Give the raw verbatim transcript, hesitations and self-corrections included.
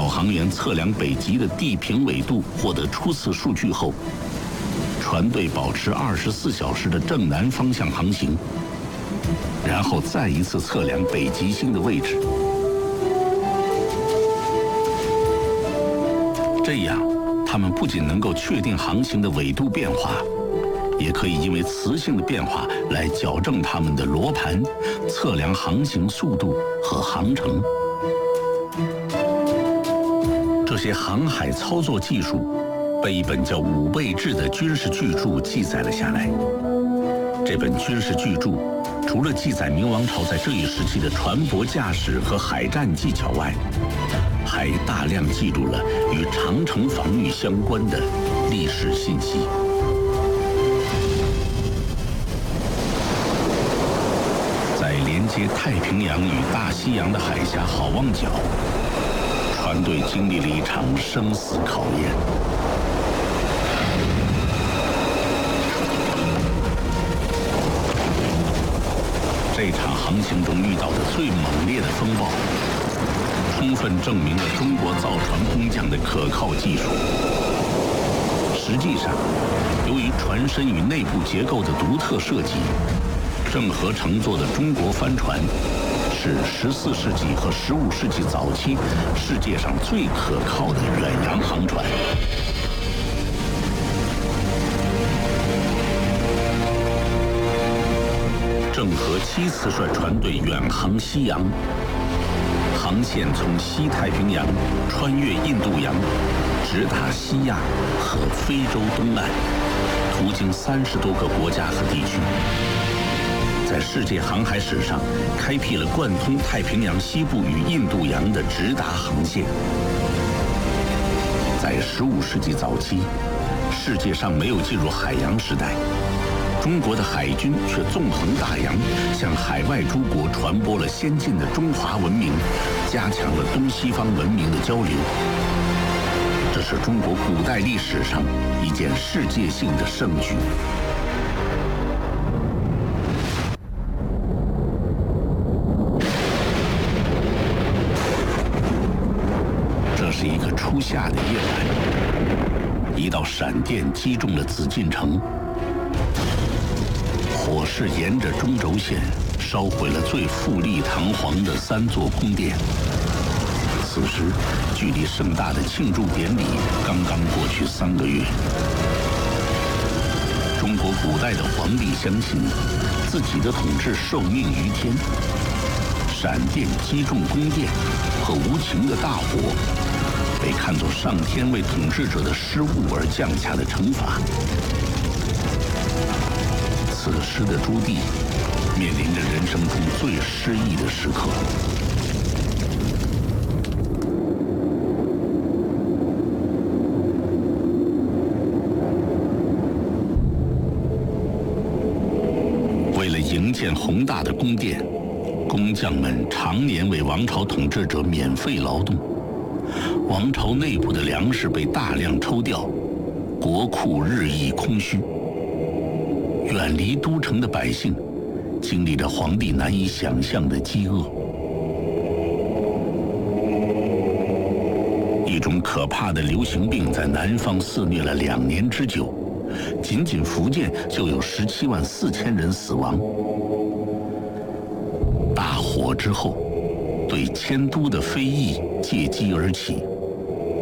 航员测量北极的地平纬度获得初次数据后，船队保持二十四小时的正南方向航行，然后再一次测量北极星的位置。这样，他们不仅能够确定航行的纬度变化，也可以因为磁性的变化来矫正他们的罗盘，测量航行速度和航程。这些航海操作技术被一本叫《武备志》的军事巨著记载了下来。这本军事巨著除了记载明王朝在这一时期的船舶驾驶和海战技巧外，还大量记录了与长城防御相关的历史信息。在连接太平洋与大西洋的海峡好望角，船队经历了一场生死考验。这场航行中遇到的最猛烈的风暴，充分证明了中国造船工匠的可靠技术。实际上，由于船身与内部结构的独特设计，郑和乘坐的中国帆船是十四世纪和十五世纪早期世界上最可靠的远洋航船。郑和七次率船队远航西洋，航线从西太平洋穿越印度洋，直达西亚和非洲东岸，途经三十多个国家和地区，在世界航海史上开辟了贯通太平洋西部与印度洋的直达航线。在十五世纪早期，世界上没有进入海洋时代，中国的海军却纵横大洋，向海外诸国传播了先进的中华文明，加强了东西方文明的交流。这是中国古代历史上一件世界性的盛举。这是一个初夏的夜晚，一道闪电击中了紫禁城。火势沿着中轴线烧毁了最富丽堂皇的三座宫殿。此时，距离盛大的庆祝典礼刚刚过去三个月。中国古代的皇帝相信，自己的统治受命于天。闪电击中宫殿和无情的大火，被看作上天为统治者的失误而降下的惩罚。此时的朱棣面临着人生中最失意的时刻。为了营建宏大的宫殿，工匠们常年为王朝统治者免费劳动，王朝内部的粮食被大量抽调，国库日益空虚。远离都城的百姓经历着皇帝难以想象的饥饿。一种可怕的流行病在南方肆虐了两年之久，仅仅福建就有十七万四千人死亡。大火之后，对迁都的非议借机而起。